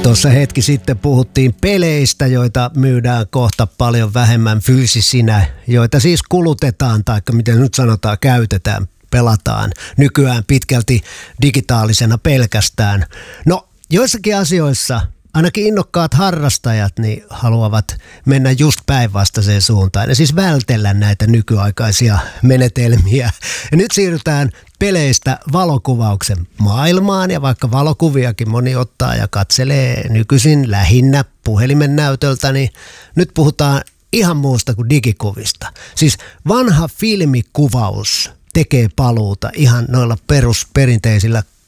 Tuossa hetki sitten puhuttiin peleistä, joita myydään kohta paljon vähemmän fyysisinä, joita siis kulutetaan tai miten nyt sanotaan käytetään, pelataan nykyään pitkälti digitaalisena pelkästään. No joissakin asioissa ainakin innokkaat harrastajat niin haluavat mennä just päinvastaiseen suuntaan ja siis vältellä näitä nykyaikaisia menetelmiä. Ja nyt siirrytään peleistä valokuvauksen maailmaan ja vaikka valokuviakin moni ottaa ja katselee nykyisin lähinnä puhelimen näytöltä, niin nyt puhutaan ihan muusta kuin digikuvista. Siis vanha filmikuvaus tekee paluuta ihan noilla perusperinteisillä